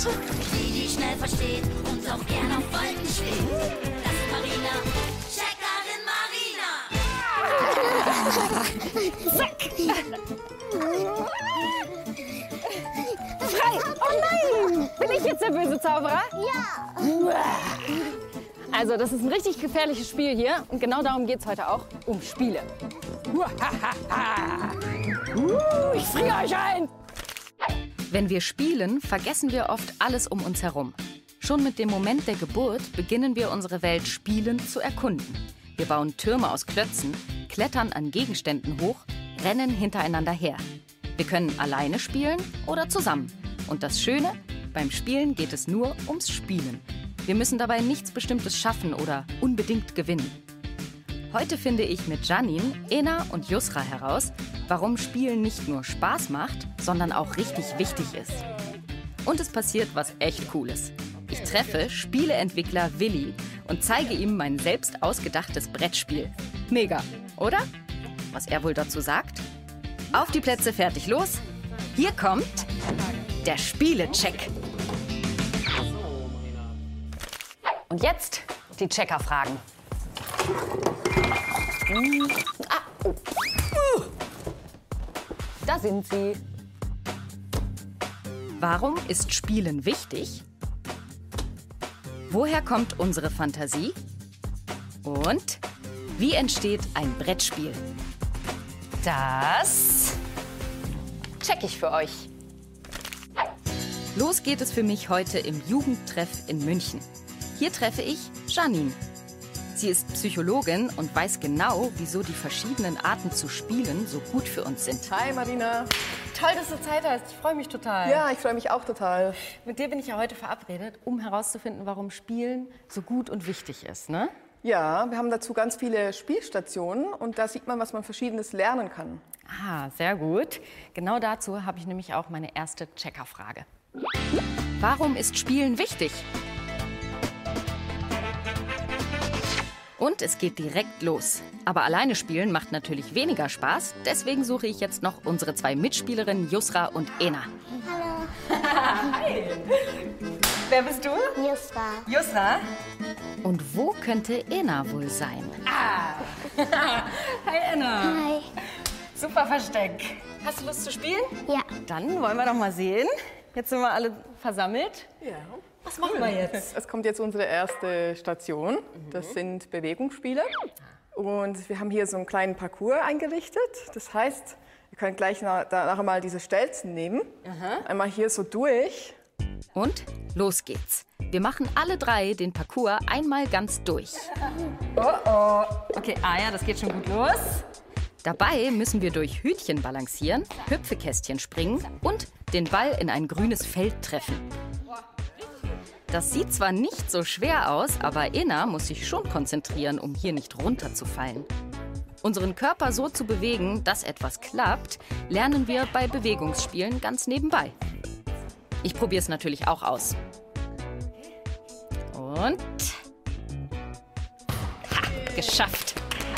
Die schnell versteht und auch gern auf Wolken schwebt. Das ist Marina, Checkerin Marina. Zack! Frei! Oh nein! Bin ich jetzt der böse Zauberer? Ja. Also, das ist ein richtig gefährliches Spiel hier. Und genau darum geht es heute auch, um Spiele. Ich friere euch ein! Wenn wir spielen, vergessen wir oft alles um uns herum. Schon mit dem Moment der Geburt beginnen wir unsere Welt spielend zu erkunden. Wir bauen Türme aus Klötzen, klettern an Gegenständen hoch, rennen hintereinander her. Wir können alleine spielen oder zusammen. Und das Schöne, beim Spielen geht es nur ums Spielen. Wir müssen dabei nichts Bestimmtes schaffen oder unbedingt gewinnen. Heute finde ich mit Janine, Ena und Yusra heraus, warum Spielen nicht nur Spaß macht, sondern auch richtig wichtig ist. Und es passiert was echt Cooles. Ich treffe Spieleentwickler Willi und zeige ihm mein selbst ausgedachtes Brettspiel. Mega, oder? Was er wohl dazu sagt? Auf die Plätze, fertig, los! Hier kommt der Spielecheck. Und jetzt die Checkerfragen. Da sind sie. Warum ist Spielen wichtig? Woher kommt unsere Fantasie? Und wie entsteht ein Brettspiel? Das check ich für euch. Los geht es für mich heute im Jugendtreff in München. Hier treffe ich Janine. Sie ist Psychologin und weiß genau, wieso die verschiedenen Arten zu spielen so gut für uns sind. Hi Marina. Toll, dass du Zeit hast. Ich freue mich total. Ja, ich freue mich auch total. Mit dir bin ich ja heute verabredet, um herauszufinden, warum Spielen so gut und wichtig ist, ne? Ja, wir haben dazu ganz viele Spielstationen und da sieht man, was man Verschiedenes lernen kann. Ah, sehr gut. Genau dazu habe ich nämlich auch meine erste Checkerfrage. Warum ist Spielen wichtig? Und es geht direkt los. Aber alleine spielen macht natürlich weniger Spaß. Deswegen suche ich jetzt noch unsere zwei Mitspielerinnen Yusra und Ena. Hallo. Hi. Wer bist du? Yusra. Yusra. Und wo könnte Ena wohl sein? Hi, Ena. Hi. Super Versteck. Hast du Lust zu spielen? Ja. Dann wollen wir doch mal sehen. Jetzt sind wir alle versammelt. Ja. Was machen wir jetzt? Es kommt jetzt unsere erste Station. Das sind Bewegungsspiele. Und wir haben hier so einen kleinen Parcours eingerichtet. Das heißt, ihr könnt gleich nachher mal diese Stelzen nehmen. Einmal hier so durch. Und los geht's. Wir machen alle drei den Parcours einmal ganz durch. Oh. Okay, ja, das geht schon gut los. Dabei müssen wir durch Hütchen balancieren, Hüpfekästchen springen und den Ball in ein grünes Feld treffen. Das sieht zwar nicht so schwer aus, aber Ena muss sich schon konzentrieren, um hier nicht runterzufallen. Unseren Körper so zu bewegen, dass etwas klappt, lernen wir bei Bewegungsspielen ganz nebenbei. Ich probiere es natürlich auch aus. Und geschafft!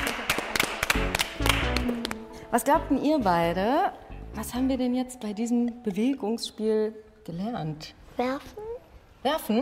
Was glaubten ihr beide? Was haben wir denn jetzt bei diesem Bewegungsspiel gelernt? Werfen. Werfen?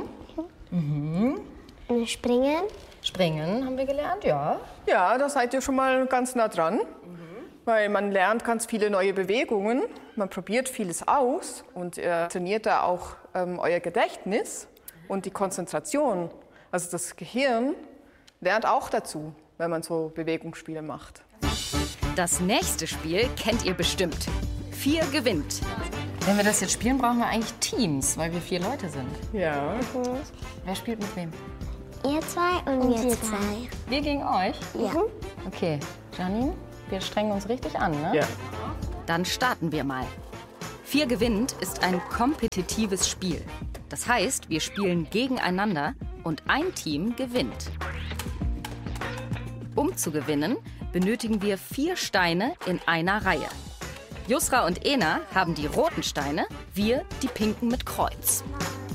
Springen. Springen haben wir gelernt, ja. Ja, da seid ihr schon mal ganz nah dran. Weil man lernt ganz viele neue Bewegungen. Man probiert vieles aus und ihr trainiert da auch euer Gedächtnis und die Konzentration. Also das Gehirn lernt auch dazu, wenn man so Bewegungsspiele macht. Das nächste Spiel kennt ihr bestimmt. 4 gewinnt. Wenn wir das jetzt spielen, brauchen wir eigentlich Teams, weil wir 4 Leute sind. Ja. Wer spielt mit wem? Ihr zwei und wir zwei. Wir gegen euch? Ja. Okay, Janine, wir strengen uns richtig an, ne? Ja. Dann starten wir mal. 4 gewinnt ist ein kompetitives Spiel. Das heißt, wir spielen gegeneinander und ein Team gewinnt. Um zu gewinnen, benötigen wir 4 Steine in einer Reihe. Yusra und Ena haben die roten Steine, wir die pinken mit Kreuz.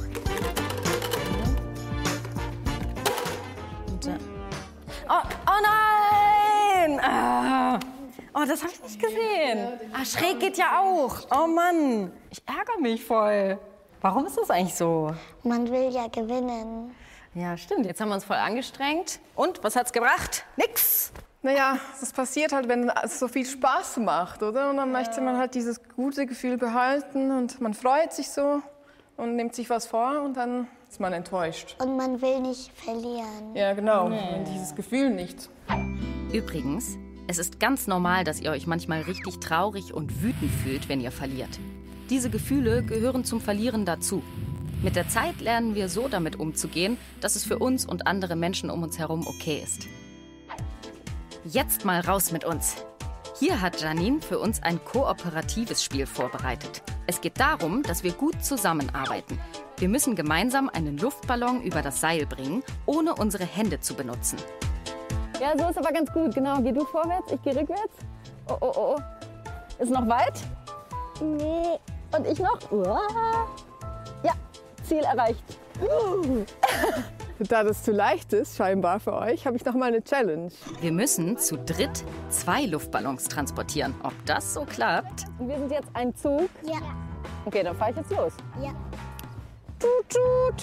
Oh nein! Oh, das habe ich nicht gesehen. Schräg geht ja auch. Oh Mann, ich ärgere mich voll. Warum ist das eigentlich so? Man will ja gewinnen. Ja, stimmt. Jetzt haben wir uns voll angestrengt. Und, was hat's gebracht? Nix. Naja, das passiert halt, wenn es so viel Spaß macht, oder? Und dann möchte man halt dieses gute Gefühl behalten und man freut sich so und nimmt sich was vor und dann ist man enttäuscht. Und man will nicht verlieren. Ja, genau. Dieses Gefühl nicht. Übrigens, es ist ganz normal, dass ihr euch manchmal richtig traurig und wütend fühlt, wenn ihr verliert. Diese Gefühle gehören zum Verlieren dazu. Mit der Zeit lernen wir so damit umzugehen, dass es für uns und andere Menschen um uns herum okay ist. Jetzt mal raus mit uns. Hier hat Janine für uns ein kooperatives Spiel vorbereitet. Es geht darum, dass wir gut zusammenarbeiten. Wir müssen gemeinsam einen Luftballon über das Seil bringen, ohne unsere Hände zu benutzen. Ja, so ist aber ganz gut. Genau, geh du vorwärts, ich gehe rückwärts. Oh, oh, oh. Ist noch weit? Nee. Und ich noch? Uah. Ja, Ziel erreicht. Da das zu leicht ist, scheinbar für euch, habe ich noch mal eine Challenge. Wir müssen zu dritt 2 Luftballons transportieren. Ob das so klappt? Und wir sind jetzt ein Zug. Ja. Okay, dann fahre ich jetzt los. Ja. Tut, tut.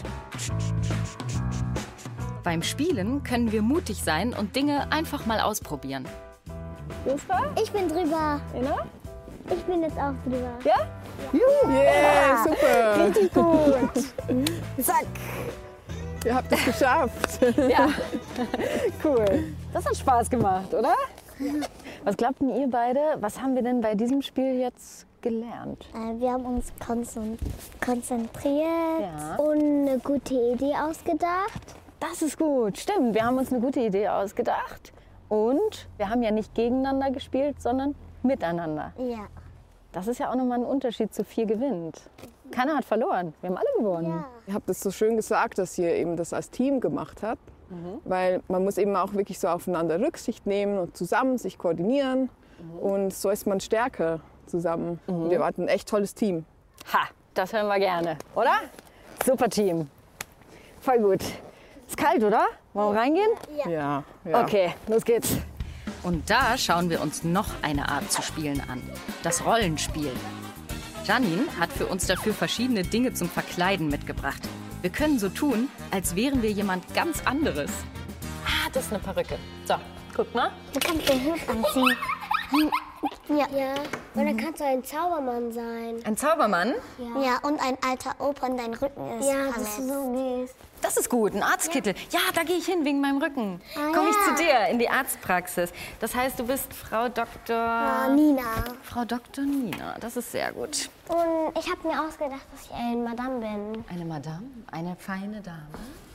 Beim Spielen können wir mutig sein und Dinge einfach mal ausprobieren. Gustav? Ich bin drüber. Ina? Ich bin jetzt auch drüber. Ja? Yeah, super. Richtig gut. Zack. Ihr habt es geschafft. Ja. Cool. Das hat Spaß gemacht, oder? Was glaubt denn ihr beide? Was haben wir denn bei diesem Spiel jetzt gelernt? Wir haben uns konzentriert Ja. und eine gute Idee ausgedacht. Das ist gut. Stimmt, wir haben uns eine gute Idee ausgedacht. Und wir haben ja nicht gegeneinander gespielt, sondern miteinander. Ja. Das ist ja auch nochmal ein Unterschied zu 4 gewinnt. Keiner hat verloren. Wir haben alle gewonnen. Ja. Ihr habt es so schön gesagt, dass ihr eben das als Team gemacht habt. Weil man muss eben auch wirklich so aufeinander Rücksicht nehmen und zusammen sich koordinieren. Und so ist man stärker zusammen. Und ihr wart ein echt tolles Team. Ha, das hören wir gerne, oder? Super Team. Voll gut. Ist kalt, oder? Wollen wir reingehen? Ja. Ja. Okay, los geht's. Und da schauen wir uns noch eine Art zu spielen an. Das Rollenspiel. Janine hat für uns dafür verschiedene Dinge zum Verkleiden mitgebracht. Wir können so tun, als wären wir jemand ganz anderes. Ah, das ist eine Perücke. So, guck mal. Du kannst den Hut anziehen. Ja. Und dann kannst du ein Zaubermann sein. Ein Zaubermann? Ja, und ein alter Opa und dein Rücken ist verletzt. Dass du so gehst. Das ist gut, ein Arztkittel. Ja, da gehe ich hin wegen meinem Rücken. Komme ich zu dir in die Arztpraxis. Das heißt, du bist Frau Dr. Nina. Frau Dr. Nina, das ist sehr gut. Und ich habe mir ausgedacht, dass ich eine Madame bin. Eine Madame, eine feine Dame.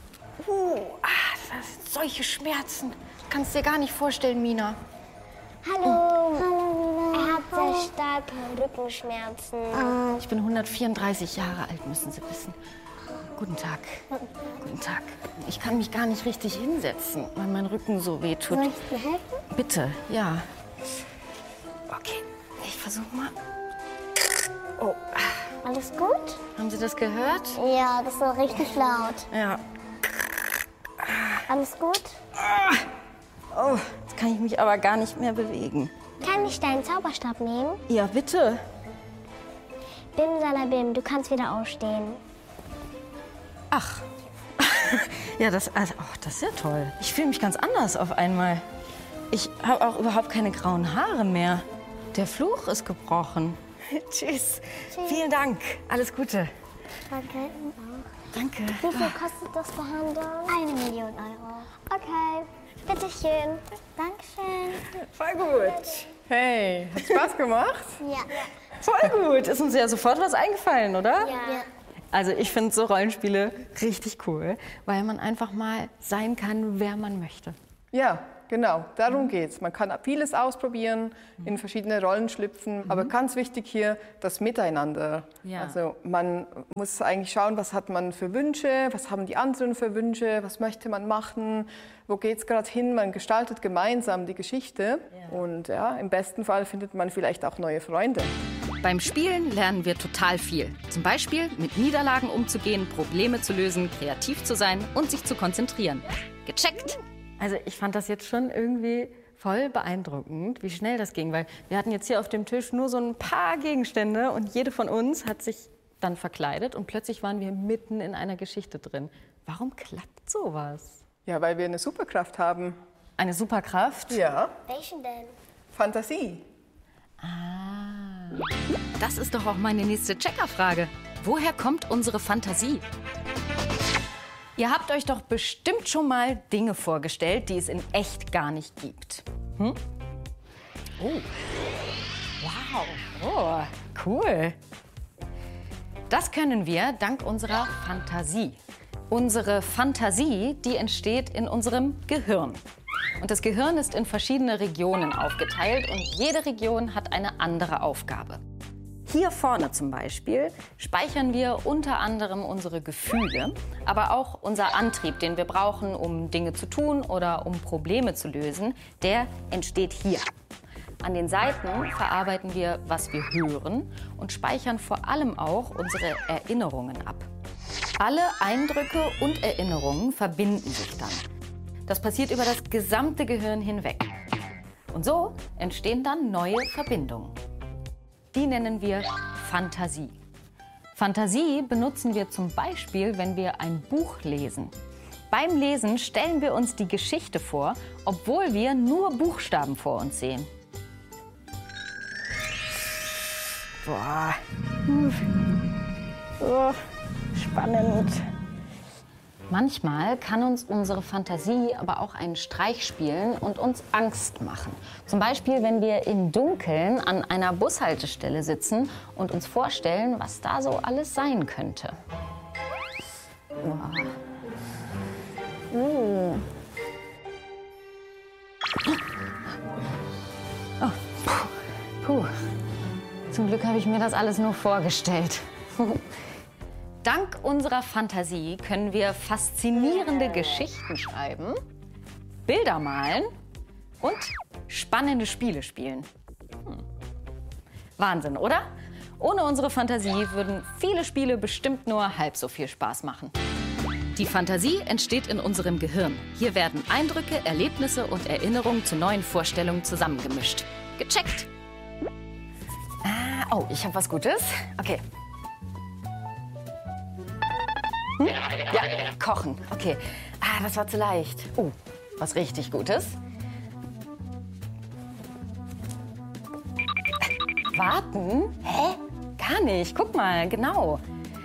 Das sind solche Schmerzen. Kannst dir gar nicht vorstellen, Mina. Hallo. Hallo, Nina. Er hat sehr starke Rückenschmerzen. Ich bin 134 Jahre alt, müssen Sie wissen. Guten Tag. Guten Tag. Ich kann mich gar nicht richtig hinsetzen, weil mein Rücken so weh tut. Soll ich dir helfen? Bitte, ja. Okay, ich versuche mal. Oh, Alles gut? haben Sie das gehört? Ja, das war richtig laut. Ja. Alles gut? Oh, jetzt kann ich mich aber gar nicht mehr bewegen. Kann ich deinen Zauberstab nehmen? Ja, bitte. Bim Salabim, du kannst wieder aufstehen. Ach. Ja, das ist ja toll. Ich fühle mich ganz anders auf einmal. Ich habe auch überhaupt keine grauen Haare mehr. Der Fluch ist gebrochen. Tschüss. Vielen Dank. Alles Gute. Okay. Danke. Wie viel kostet das Behandlung? 1 Million Euro. Okay. Bitteschön. Dankeschön. Voll gut. Hey, hat Spaß gemacht? Ja. Voll gut. Ist uns ja sofort was eingefallen, oder? Ja. Also ich finde so Rollenspiele richtig cool, weil man einfach mal sein kann, wer man möchte. Ja, genau, darum geht's. Man kann vieles ausprobieren, in verschiedene Rollen schlüpfen, aber ganz wichtig hier das Miteinander. Ja. Also man muss eigentlich schauen, was hat man für Wünsche, was haben die anderen für Wünsche, was möchte man machen, wo geht's gerade hin. Man gestaltet gemeinsam die Geschichte und ja, im besten Fall findet man vielleicht auch neue Freunde. Beim Spielen lernen wir total viel. Zum Beispiel mit Niederlagen umzugehen, Probleme zu lösen, kreativ zu sein und sich zu konzentrieren. Gecheckt! Also ich fand das jetzt schon irgendwie voll beeindruckend, wie schnell das ging. Weil wir hatten jetzt hier auf dem Tisch nur so ein paar Gegenstände und jede von uns hat sich dann verkleidet und plötzlich waren wir mitten in einer Geschichte drin. Warum klappt sowas? Ja, weil wir eine Superkraft haben. Eine Superkraft? Ja, Welchen denn? Fantasie. Das ist doch auch meine nächste Checkerfrage. Woher kommt unsere Fantasie? Ihr habt euch doch bestimmt schon mal Dinge vorgestellt, die es in echt gar nicht gibt. Oh. Wow. Oh, cool. Das können wir dank unserer Fantasie. Unsere Fantasie, die entsteht in unserem Gehirn. Und das Gehirn ist in verschiedene Regionen aufgeteilt und jede Region hat eine andere Aufgabe. Hier vorne zum Beispiel speichern wir unter anderem unsere Gefühle, aber auch unser Antrieb, den wir brauchen, um Dinge zu tun oder um Probleme zu lösen, der entsteht hier. An den Seiten verarbeiten wir, was wir hören und speichern vor allem auch unsere Erinnerungen ab. Alle Eindrücke und Erinnerungen verbinden sich dann. Das passiert über das gesamte Gehirn hinweg. Und so entstehen dann neue Verbindungen. Die nennen wir Fantasie. Fantasie benutzen wir zum Beispiel, wenn wir ein Buch lesen. Beim Lesen stellen wir uns die Geschichte vor, obwohl wir nur Buchstaben vor uns sehen. Boah. Oh, spannend. Manchmal kann uns unsere Fantasie aber auch einen Streich spielen und uns Angst machen. Zum Beispiel, wenn wir im Dunkeln an einer Bushaltestelle sitzen und uns vorstellen, was da so alles sein könnte. Oh. Puh. Zum Glück habe ich mir das alles nur vorgestellt. Dank unserer Fantasie können wir faszinierende Geschichten schreiben, Bilder malen und spannende Spiele spielen. Wahnsinn, oder? Ohne unsere Fantasie würden viele Spiele bestimmt nur halb so viel Spaß machen. Die Fantasie entsteht in unserem Gehirn. Hier werden Eindrücke, Erlebnisse und Erinnerungen zu neuen Vorstellungen zusammengemischt. Gecheckt! Oh, ich habe was Gutes. Okay. Ja, kochen. Okay. Das war zu leicht. Was richtig Gutes. Warten? Hä? Gar nicht. Guck mal, genau.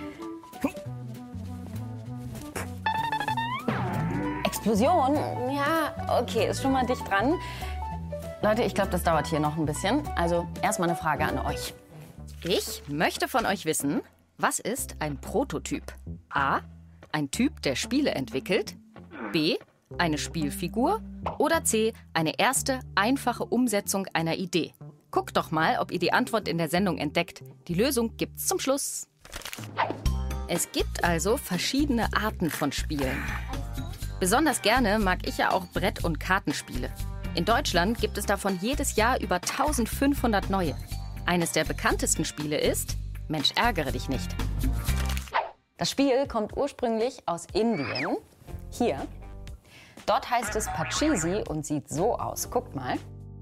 Explosion? Ja, okay, ist schon mal dicht dran. Leute, ich glaube, das dauert hier noch ein bisschen. Also erstmal eine Frage an euch. Ich möchte von euch wissen, was ist ein Prototyp? A. Ein Typ, der Spiele entwickelt. B. Eine Spielfigur. Oder C. Eine erste, einfache Umsetzung einer Idee. Guckt doch mal, ob ihr die Antwort in der Sendung entdeckt. Die Lösung gibt's zum Schluss. Es gibt also verschiedene Arten von Spielen. Besonders gerne mag ich ja auch Brett- und Kartenspiele. In Deutschland gibt es davon jedes Jahr über 1500 neue. Eines der bekanntesten Spiele ist Mensch, ärgere dich nicht. Das Spiel kommt ursprünglich aus Indien. Hier. Dort heißt es Pachisi und sieht so aus. Guckt mal.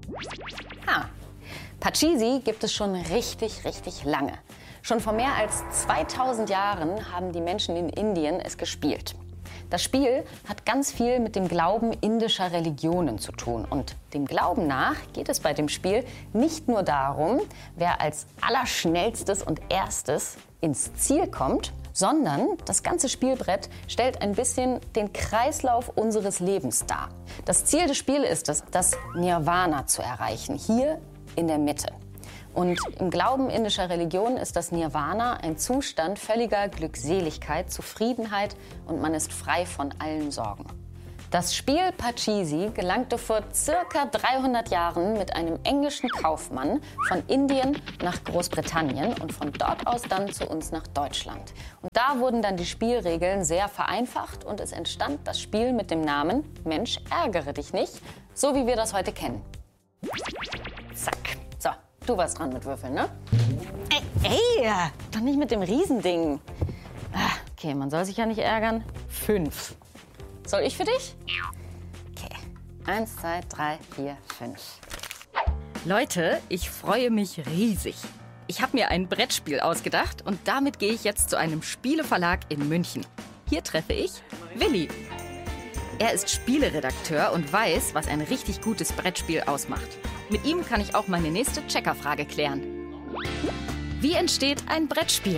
Pachisi gibt es schon richtig lange. Schon vor mehr als 2000 Jahren haben die Menschen in Indien es gespielt. Das Spiel hat ganz viel mit dem Glauben indischer Religionen zu tun. Und dem Glauben nach geht es bei dem Spiel nicht nur darum, wer als Allerschnellstes und Erstes ins Ziel kommt, sondern das ganze Spielbrett stellt ein bisschen den Kreislauf unseres Lebens dar. Das Ziel des Spiels ist es, das Nirvana zu erreichen, hier in der Mitte. Und im Glauben indischer Religion ist das Nirvana ein Zustand völliger Glückseligkeit, Zufriedenheit und man ist frei von allen Sorgen. Das Spiel Pachisi gelangte vor circa 300 Jahren mit einem englischen Kaufmann von Indien nach Großbritannien und von dort aus dann zu uns nach Deutschland. Und da wurden dann die Spielregeln sehr vereinfacht und es entstand das Spiel mit dem Namen Mensch, ärgere dich nicht, so wie wir das heute kennen. Zack. So, du warst dran mit Würfeln, ne? Ey, doch nicht mit dem Riesending. Okay, man soll sich ja nicht ärgern. 5. Soll ich für dich? Okay. 1, 2, 3, 4, 5. Leute, ich freue mich riesig. Ich habe mir ein Brettspiel ausgedacht und damit gehe ich jetzt zu einem Spieleverlag in München. Hier treffe ich Willi. Er ist Spieleredakteur und weiß, was ein richtig gutes Brettspiel ausmacht. Mit ihm kann ich auch meine nächste Checkerfrage klären. Wie entsteht ein Brettspiel?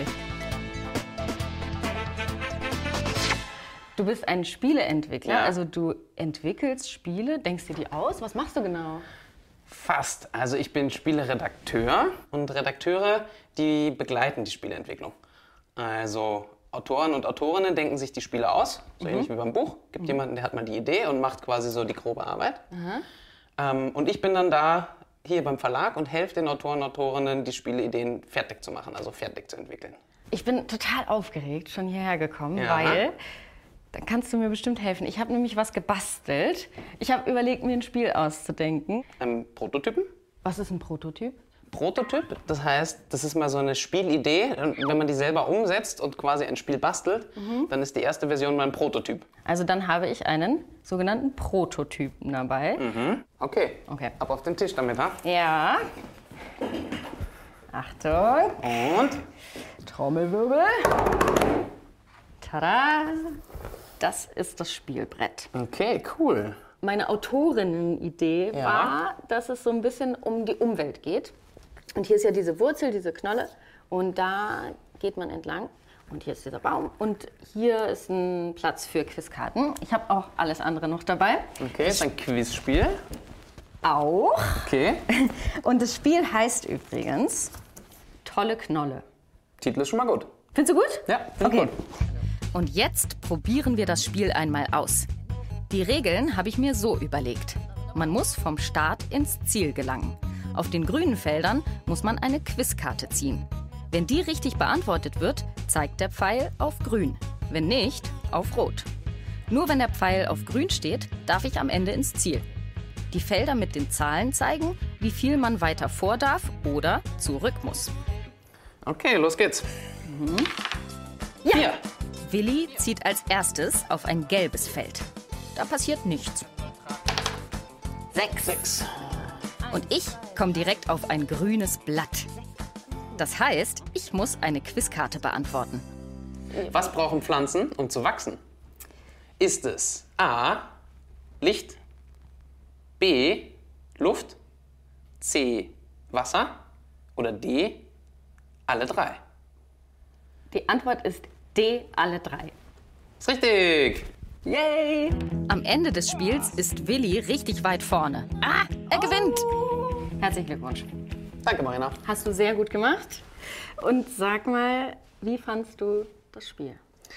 Du bist ein Spieleentwickler, Ja. also du entwickelst Spiele, denkst dir die aus? Was machst du genau? Fast. Also ich bin Spieleredakteur und Redakteure, die begleiten die Spieleentwicklung. Also Autoren und Autorinnen denken sich die Spiele aus, so ähnlich wie beim Buch. Gibt jemanden, der hat mal die Idee und macht quasi so die grobe Arbeit. Und ich bin dann da hier beim Verlag und helfe den Autoren und Autorinnen, die Spieleideen fertig zu machen, also fertig zu entwickeln. Ich bin total aufgeregt schon hierher gekommen, Ja. weil dann kannst du mir bestimmt helfen. Ich habe nämlich was gebastelt. Ich habe überlegt, mir ein Spiel auszudenken. Prototypen? Was ist ein Prototyp? Prototyp, das heißt, das ist mal so eine Spielidee. Und wenn man die selber umsetzt und quasi ein Spiel bastelt, dann ist die erste Version mal ein Prototyp. Also dann habe ich einen sogenannten Prototypen dabei. Okay, Okay. ab auf den Tisch damit, ha? Ja. Achtung. Und? Trommelwirbel. Tada. Das ist das Spielbrett. Okay, cool. Meine Autorinnen-Idee Ja. war, dass es so ein bisschen um die Umwelt geht. Und hier ist ja diese Wurzel, diese Knolle. Und da geht man entlang. Und hier ist dieser Baum. Und hier ist ein Platz für Quizkarten. Ich habe auch alles andere noch dabei. Okay, ist ein Quizspiel. Auch. Okay. Und das Spiel heißt übrigens Tolle Knolle. Titel ist schon mal gut. Findest du gut? Ja, find ich Okay. gut. Und jetzt probieren wir das Spiel einmal aus. Die Regeln habe ich mir so überlegt. Man muss vom Start ins Ziel gelangen. Auf den grünen Feldern muss man eine Quizkarte ziehen. Wenn die richtig beantwortet wird, zeigt der Pfeil auf grün. Wenn nicht, auf rot. Nur wenn der Pfeil auf grün steht, darf ich am Ende ins Ziel. Die Felder mit den Zahlen zeigen, wie viel man weiter vor darf oder zurück muss. Okay, los geht's. Ja. Hier. Willi zieht als erstes auf ein gelbes Feld. Da passiert nichts. 6. Und ich komme direkt auf ein grünes Blatt. Das heißt, ich muss eine Quizkarte beantworten. Was brauchen Pflanzen, um zu wachsen? Ist es A. Licht, B. Luft, C. Wasser oder D. Alle drei? Die Antwort ist D, alle drei. Ist richtig! Yay! Am Ende des Spiels ist Willi richtig weit vorne. Ah, er gewinnt! Herzlichen Glückwunsch. Danke, Marina. Hast du sehr gut gemacht. Und sag mal, wie fandst du das Spiel?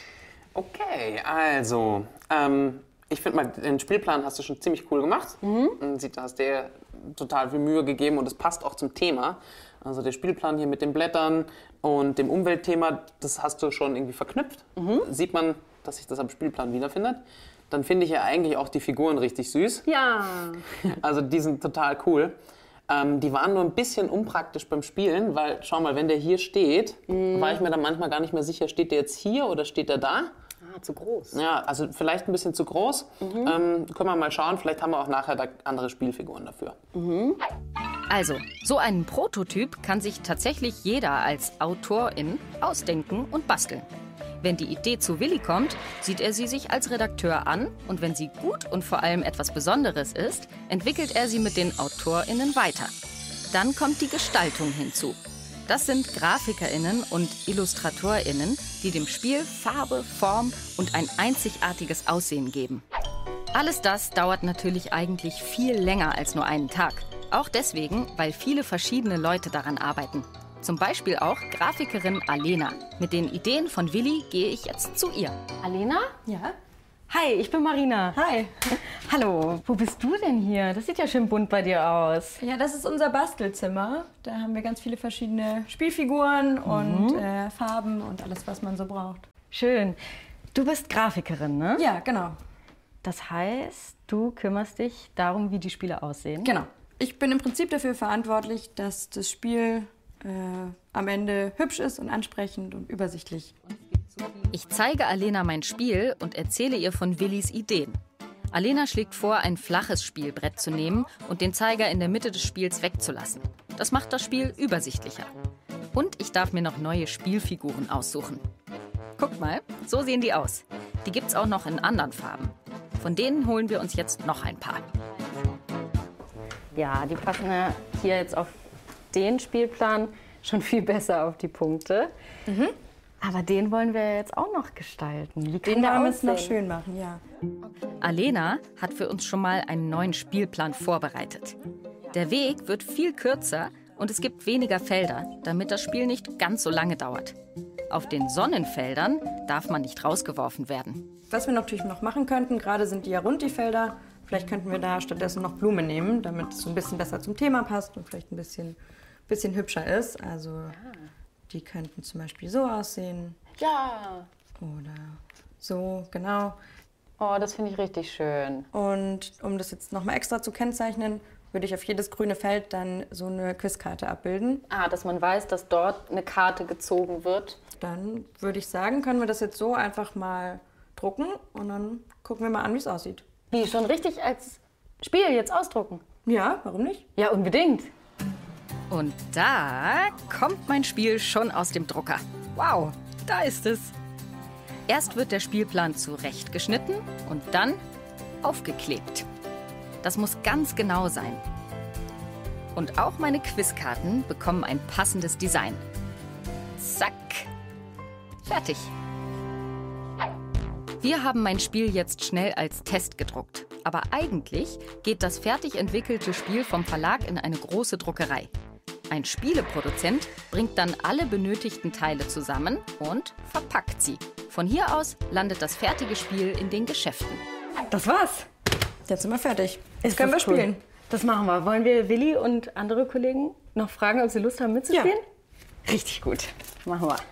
Okay, also, ich finde mal, den Spielplan hast du schon ziemlich cool gemacht. Man sieht, du hast dir total viel Mühe gegeben und es passt auch zum Thema. Also der Spielplan hier mit den Blättern und dem Umweltthema, das hast du schon irgendwie verknüpft. Sieht man, dass sich das am Spielplan wiederfindet. Dann finde ich ja eigentlich auch die Figuren richtig süß. Ja. Also die sind total cool. Die waren nur ein bisschen unpraktisch beim Spielen, weil, schau mal, wenn der hier steht, war ich mir dann manchmal gar nicht mehr sicher, steht der jetzt hier oder steht der da? Ah, zu groß. Ja, also vielleicht ein bisschen zu groß. Können wir mal schauen, vielleicht haben wir auch nachher da andere Spielfiguren dafür. Also, so einen Prototyp kann sich tatsächlich jeder als Autorin ausdenken und basteln. Wenn die Idee zu Willi kommt, sieht er sie sich als Redakteur an und wenn sie gut und vor allem etwas Besonderes ist, entwickelt er sie mit den AutorInnen weiter. Dann kommt die Gestaltung hinzu. Das sind GrafikerInnen und IllustratorInnen, die dem Spiel Farbe, Form und ein einzigartiges Aussehen geben. Alles das dauert natürlich eigentlich viel länger als nur einen Tag. Auch deswegen, weil viele verschiedene Leute daran arbeiten. Zum Beispiel auch Grafikerin Alena. Mit den Ideen von Willi gehe ich jetzt zu ihr. Alena? Ja? Hi, ich bin Marina. Hi. Hallo, wo bist du denn hier? Das sieht ja schön bunt bei dir aus. Ja, das ist unser Bastelzimmer. Da haben wir ganz viele verschiedene Spielfiguren und Farben und alles, was man so braucht. Schön. Du bist Grafikerin, ne? Ja, genau. Das heißt, du kümmerst dich darum, wie die Spiele aussehen? Genau. Ich bin im Prinzip dafür verantwortlich, dass das Spiel am Ende hübsch ist und ansprechend und übersichtlich. Ich zeige Alena mein Spiel und erzähle ihr von Willis Ideen. Alena schlägt vor, ein flaches Spielbrett zu nehmen und den Zeiger in der Mitte des Spiels wegzulassen. Das macht das Spiel übersichtlicher. Und ich darf mir noch neue Spielfiguren aussuchen. Guckt mal, so sehen die aus. Die gibt's auch noch in anderen Farben. Von denen holen wir uns jetzt noch ein paar. Ja, die passen ja hier jetzt auf den Spielplan schon viel besser auf die Punkte. Aber den wollen wir jetzt auch noch gestalten. Wie kann Den der wollen wir es noch aussehen? schön machen, ja. Alena hat für uns schon mal einen neuen Spielplan vorbereitet. Der Weg wird viel kürzer und es gibt weniger Felder, damit das Spiel nicht ganz so lange dauert. Auf den Sonnenfeldern darf man nicht rausgeworfen werden. Was wir natürlich noch machen könnten, gerade sind die ja rund, die Felder. Vielleicht könnten wir da stattdessen noch Blumen nehmen, damit es so ein bisschen besser zum Thema passt und vielleicht ein bisschen hübscher ist. Also die könnten zum Beispiel so aussehen. Ja. Oder so, genau. Oh, das finde ich richtig schön. Und um das jetzt nochmal extra zu kennzeichnen, würde ich auf jedes grüne Feld dann so eine Quizkarte abbilden. Ah, dass man weiß, dass dort eine Karte gezogen wird. Dann würde ich sagen, können wir das jetzt so einfach mal drucken und dann gucken wir mal an, wie es aussieht. Wie, schon richtig als Spiel jetzt ausdrucken? Ja, warum nicht? Ja, unbedingt. Und da kommt mein Spiel schon aus dem Drucker. Wow, da ist es. Erst wird der Spielplan zurechtgeschnitten und dann aufgeklebt. Das muss ganz genau sein. Und auch meine Quizkarten bekommen ein passendes Design. Zack. Fertig. Wir haben mein Spiel jetzt schnell als Test gedruckt. Aber eigentlich geht das fertig entwickelte Spiel vom Verlag in eine große Druckerei. Ein Spieleproduzent bringt dann alle benötigten Teile zusammen und verpackt sie. Von hier aus landet das fertige Spiel in den Geschäften. Das war's. Jetzt sind wir fertig. Jetzt Ist können wir das cool. spielen. Das machen wir. Wollen wir Willi und andere Kollegen noch fragen, ob sie Lust haben mitzuspielen? Richtig gut. Machen wir.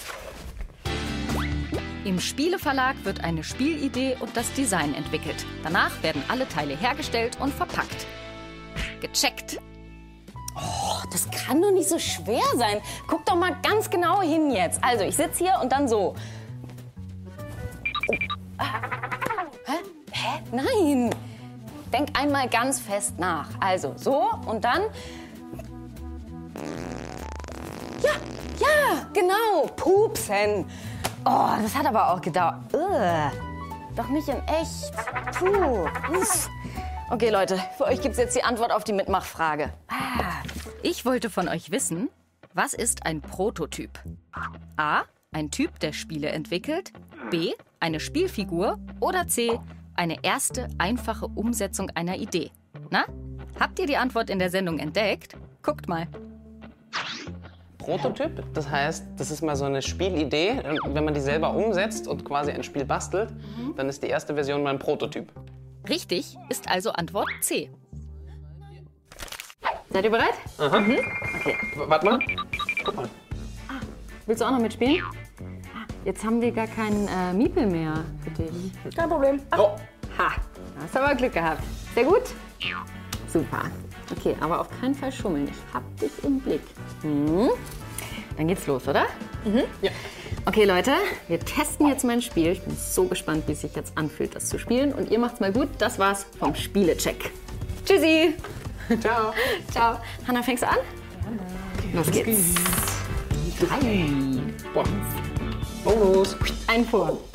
Im Spieleverlag wird eine Spielidee und das Design entwickelt. Danach werden alle Teile hergestellt und verpackt. Gecheckt. Das kann doch nicht so schwer sein. Guck doch mal ganz genau hin jetzt. Also, ich sitze hier und dann so. Oh. Hä? Nein. Denk einmal ganz fest nach. Also, so und dann. Ja, genau. Pupsen. Oh, das hat aber auch gedauert. Doch nicht in echt. Puh. Uff. Okay, Leute, für euch gibt's jetzt die Antwort auf die Mitmachfrage. Ich wollte von euch wissen, was ist ein Prototyp? A. Ein Typ, der Spiele entwickelt. B. Eine Spielfigur. Oder C. Eine erste, einfache Umsetzung einer Idee. Na, habt ihr die Antwort in der Sendung entdeckt? Guckt mal. Prototyp, das heißt, das ist mal so eine Spielidee. Wenn man die selber umsetzt und quasi ein Spiel bastelt, dann ist die erste Version mal ein Prototyp. Richtig ist also Antwort C. Seid ihr bereit? Warte mal. Guck mal. Willst du auch noch mitspielen? Jetzt haben wir gar keinen Miepel mehr für dich. Kein Problem. Oh. Ha, hast aber Glück gehabt. Sehr gut? Super. Okay, aber auf keinen Fall schummeln. Ich hab dich im Blick. Dann geht's los, oder? Ja. Okay, Leute, wir testen jetzt mein Spiel. Ich bin so gespannt, wie es sich jetzt anfühlt, das zu spielen. Und ihr macht's mal gut. Das war's vom Spielecheck. Tschüssi. Ciao. Ciao. Hanna, fängst du an? Los geht's. 3. Boah. Bonus. Ein vor.